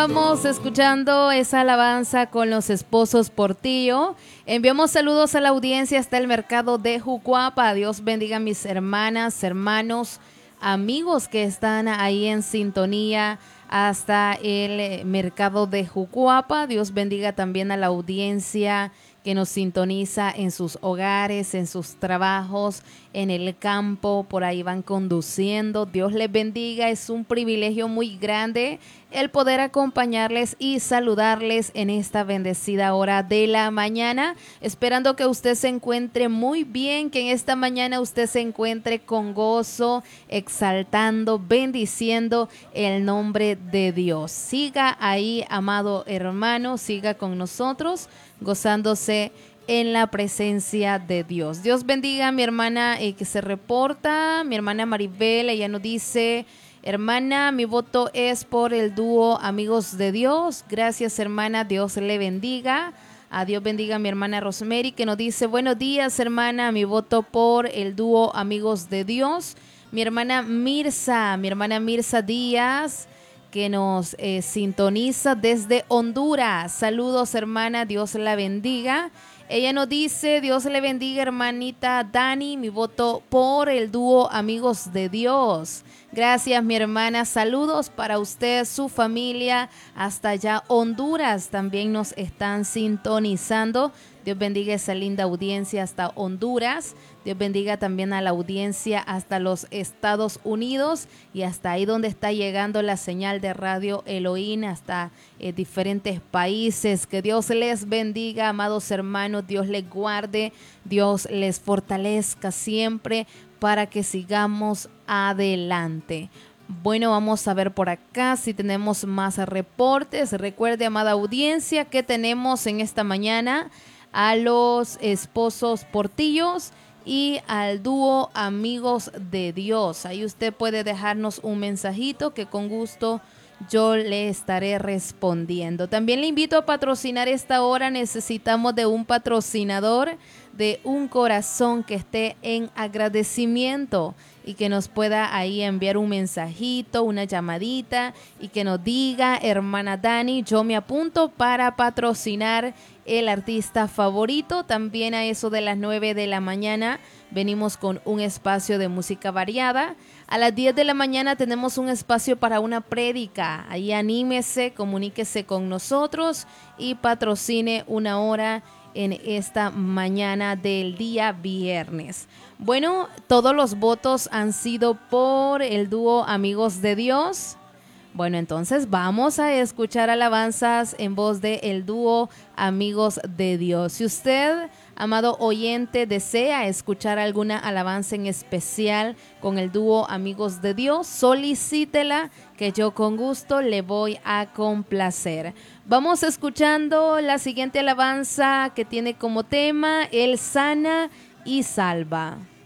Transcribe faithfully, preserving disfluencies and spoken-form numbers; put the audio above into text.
Estamos escuchando esa alabanza con los esposos Portillo. Enviamos saludos a la audiencia hasta el mercado de Jucuapa. Dios bendiga a mis hermanas, hermanos, amigos que están ahí en sintonía hasta el mercado de Jucuapa. Dios bendiga también a la audiencia que nos sintoniza en sus hogares, en sus trabajos, en el campo, por ahí van conduciendo. Dios les bendiga, es un privilegio muy grande el poder acompañarles y saludarles en esta bendecida hora de la mañana, esperando que usted se encuentre muy bien, que en esta mañana usted se encuentre con gozo, exaltando, bendiciendo el nombre de Dios. Siga ahí, amado hermano, siga con nosotros, gozándose en la presencia de Dios. Dios bendiga a mi hermana eh, que se reporta, mi hermana Maribel. Ella nos dice: hermana, mi voto es por el dúo Amigos de Dios. Gracias, hermana, Dios le bendiga. A Dios bendiga a mi hermana Rosemary, que nos dice: buenos días, hermana, mi voto por el dúo Amigos de Dios. Mi hermana Mirza, mi hermana Mirza Díaz, que nos eh, sintoniza desde Honduras. Saludos, hermana, Dios la bendiga. Ella nos dice: Dios le bendiga, hermanita Dani, mi voto por el dúo Amigos de Dios. Gracias, mi hermana. Saludos para usted, su familia, hasta allá Honduras. También nos están sintonizando. Dios bendiga esa linda audiencia hasta Honduras. Dios bendiga también a la audiencia hasta los Estados Unidos y hasta ahí donde está llegando la señal de Radio Elohim, hasta eh, diferentes países. Que Dios les bendiga, amados hermanos. Dios les guarde, Dios les fortalezca siempre para que sigamos adelante. Bueno, vamos a ver por acá si tenemos más reportes. Recuerde, amada audiencia, que tenemos en esta mañana a los esposos Portillos y al dúo Amigos de Dios. Ahí usted puede dejarnos un mensajito que con gusto yo le estaré respondiendo. También le invito a patrocinar esta hora. Necesitamos de un patrocinador, de un corazón que esté en agradecimiento y que nos pueda ahí enviar un mensajito, una llamadita y que nos diga: hermana Dani, yo me apunto para patrocinar el artista favorito. También a eso de las nueve de la mañana venimos con un espacio de música variada. A las diez de la mañana tenemos un espacio para una prédica. Ahí anímese, comuníquese con nosotros y patrocine una hora en esta mañana del día viernes. Bueno, todos los votos han sido por el dúo Amigos de Dios. Bueno, entonces vamos a escuchar alabanzas en voz de el dúo Amigos de Dios. Si usted, amado oyente, desea escuchar alguna alabanza en especial con el dúo Amigos de Dios, solicítela, que yo con gusto le voy a complacer. Vamos escuchando la siguiente alabanza que tiene como tema: Él sana y salva.